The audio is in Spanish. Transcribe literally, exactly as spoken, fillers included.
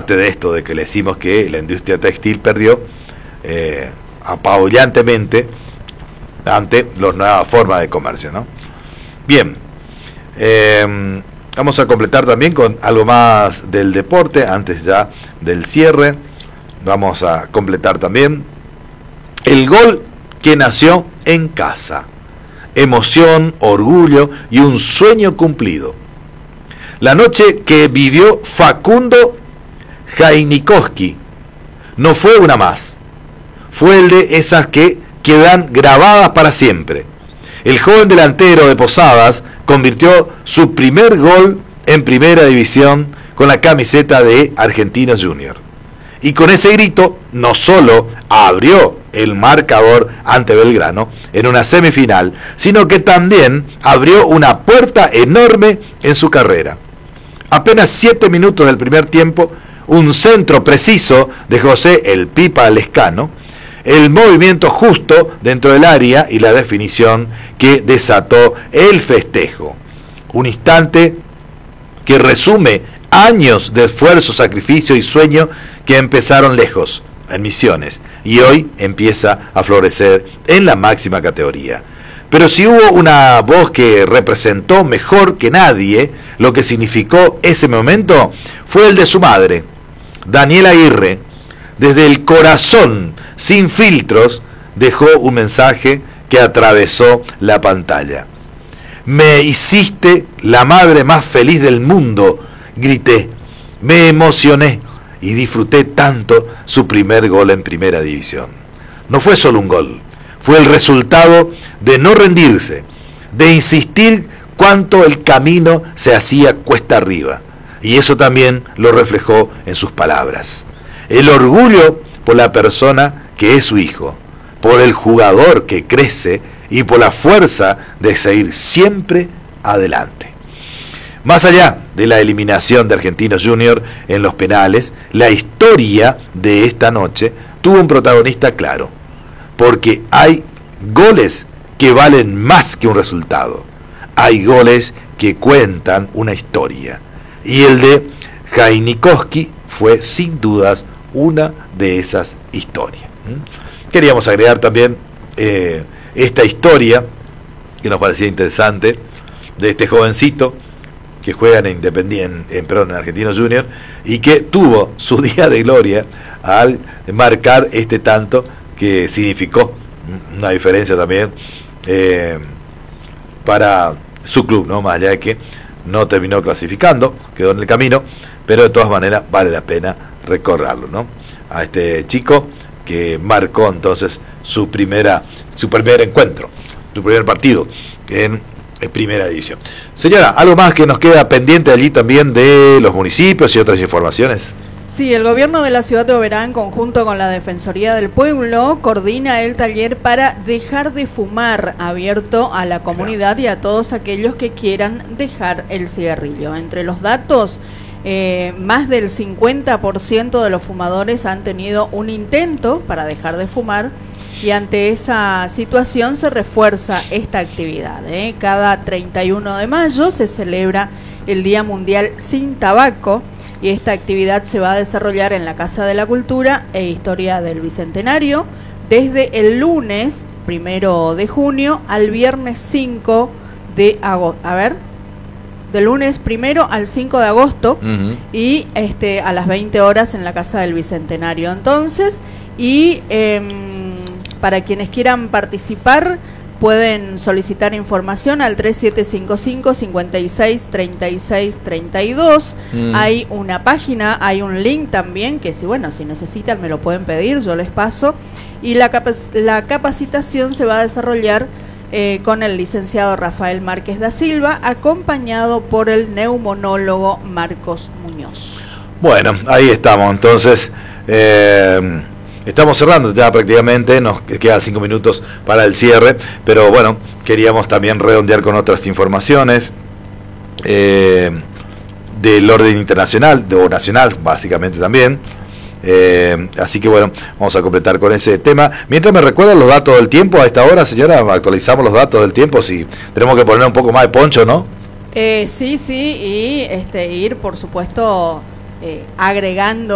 aparte de esto de que le decimos que la industria textil perdió eh, apabullantemente ante las nuevas formas de comercio, ¿no? Bien, eh, vamos a completar también con algo más del deporte antes ya del cierre. Vamos a completar también el gol que nació en casa. Emoción, orgullo y un sueño cumplido. La noche que vivió Facundo Jainikowski no fue una más. Fue el de esas que quedan grabadas para siempre. El joven delantero de Posadas convirtió su primer gol en primera división con la camiseta de Argentinos Juniors. Y con ese grito no solo abrió el marcador ante Belgrano en una semifinal, sino que también abrió una puerta enorme en su carrera. Apenas siete minutos del primer tiempo, un centro preciso de José el Pipa Lescano, el movimiento justo dentro del área y la definición que desató el festejo. Un instante que resume años de esfuerzo, sacrificio y sueño que empezaron lejos, en Misiones, y hoy empieza a florecer en la máxima categoría. Pero si hubo una voz que representó mejor que nadie lo que significó ese momento, fue el de su madre, Daniela Aguirre. Desde el corazón, sin filtros, dejó un mensaje que atravesó la pantalla. Me hiciste la madre más feliz del mundo, grité, me emocioné y disfruté tanto su primer gol en primera división. No fue solo un gol, fue el resultado de no rendirse, de insistir cuánto el camino se hacía cuesta arriba. Y eso también lo reflejó en sus palabras. El orgullo por la persona que es su hijo, por el jugador que crece y por la fuerza de seguir siempre adelante. Más allá de la eliminación de Argentinos Juniors en los penales, la historia de esta noche tuvo un protagonista claro, porque hay goles que valen más que un resultado, hay goles que cuentan una historia, y el de Jainikowski fue sin dudas una de esas historias. ¿Mm? Queríamos agregar también eh, esta historia que nos parecía interesante de este jovencito que juega en Independiente, en, perdón, en Argentinos Juniors, y que tuvo su día de gloria al marcar este tanto que significó una diferencia también eh, para su club, ¿no? Más allá de que no terminó clasificando, quedó en el camino, pero de todas maneras vale la pena recordarlo, ¿no? A este chico que marcó entonces su primera, su primer encuentro, su primer partido en, en primera división. Señora, ¿algo más que nos queda pendiente allí también de los municipios y otras informaciones? Sí, el gobierno de la ciudad de Oberá, en conjunto con la Defensoría del Pueblo, coordina el taller para dejar de fumar, abierto a la comunidad y a todos aquellos que quieran dejar el cigarrillo. Entre los datos, eh, más del cincuenta por ciento de los fumadores han tenido un intento para dejar de fumar, y ante esa situación se refuerza esta actividad, ¿eh? Cada treinta y uno de mayo se celebra el Día Mundial Sin Tabaco, y esta actividad se va a desarrollar en la Casa de la Cultura e Historia del Bicentenario desde el lunes primero de junio al viernes cinco de agosto. A ver, del lunes primero al cinco de agosto, uh-huh. y este a las veinte horas en la Casa del Bicentenario. Entonces, y eh, para quienes quieran participar, pueden solicitar información al tres siete cinco cinco, cinco seis, tres seis tres dos. Mm. Hay una página, hay un link también, que si bueno, si necesitan me lo pueden pedir, yo les paso. Y la, capac- la capacitación se va a desarrollar eh, con el licenciado Rafael Márquez da Silva, acompañado por el neumonólogo Marcos Muñoz. Bueno, ahí estamos, entonces... Eh... Estamos cerrando ya prácticamente, nos quedan cinco minutos para el cierre, pero bueno, queríamos también redondear con otras informaciones eh, del orden internacional, o nacional básicamente también, eh, así que bueno, vamos a completar con ese tema. Mientras me recuerdan los datos del tiempo a esta hora, señora, actualizamos los datos del tiempo, si tenemos que poner un poco más de poncho, ¿no? Eh, sí, sí, y este ir, por supuesto, eh, agregando